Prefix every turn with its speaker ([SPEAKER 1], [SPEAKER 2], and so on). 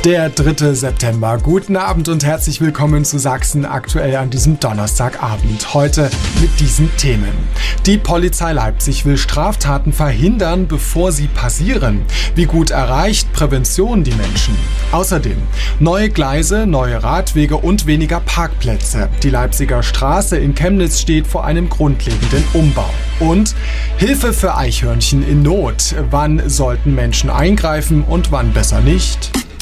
[SPEAKER 1] Der 3. September. Guten Abend und herzlich willkommen zu Sachsen aktuell an diesem Donnerstagabend. Heute mit diesen Themen. Die Polizei Leipzig will Straftaten verhindern, bevor sie passieren. Wie gut erreicht Prävention die Menschen? Außerdem neue Gleise, neue Radwege und weniger Parkplätze. Die Leipziger Straße in Chemnitz steht vor einem grundlegenden Umbau. Und Hilfe für Eichhörnchen in Not. Wann sollten Menschen eingreifen und wann besser nicht?